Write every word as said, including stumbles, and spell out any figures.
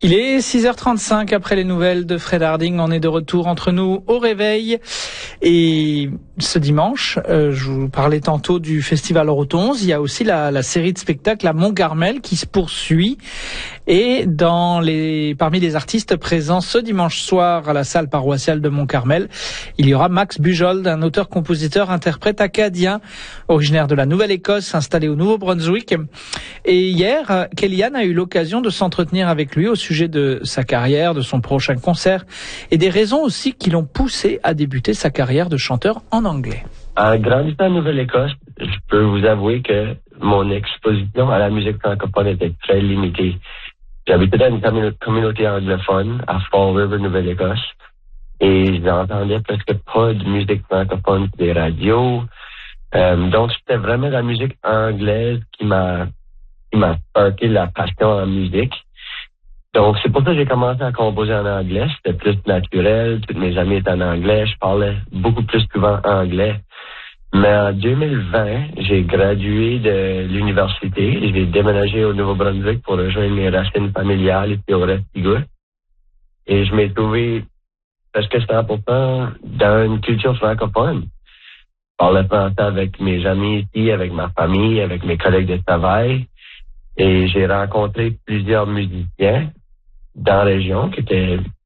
Il est six heures trente-cinq après les nouvelles de Fred Harding. On est de retour entre nous au réveil. Et ce dimanche, euh, je vous parlais tantôt du Festival Rotonze. Il y a aussi la, la série de spectacles à Mont-Carmel qui se poursuit. Et dans les, parmi les artistes présents ce dimanche soir à la salle paroissiale de Mont-Carmel, il y aura Max Bujold, un auteur-compositeur-interprète acadien, originaire de la Nouvelle-Écosse, installé au Nouveau-Brunswick. Et hier, Kellyanne a eu l'occasion de s'entretenir avec lui au sujet de sa carrière, de son prochain concert et des raisons aussi qui l'ont poussé à débuter sa carrière de chanteur en anglais. En grandissant en Nouvelle-Écosse, je peux vous avouer que mon exposition à la musique francophone était très limitée. J'habitais dans une commun- communauté anglophone à Fall River, Nouvelle-Écosse, et je n'entendais presque pas de musique francophone sur les radios. Euh, donc, c'était vraiment la musique anglaise qui m'a qui m'a sparké la passion en musique. Donc, c'est pour ça que j'ai commencé à composer en anglais. C'était plus naturel. Tous mes amis étaient en anglais. Je parlais beaucoup plus souvent anglais. Mais en deux mille vingt, j'ai gradué de l'université. J'ai déménagé au Nouveau-Brunswick pour rejoindre mes racines familiales ici au Restigouche. Et je m'ai trouvé presque cent pour cent dans une culture francophone. Je parlais français avec mes amis ici, avec ma famille, avec mes collègues de travail. Et j'ai rencontré plusieurs musiciens dans la région qui étaient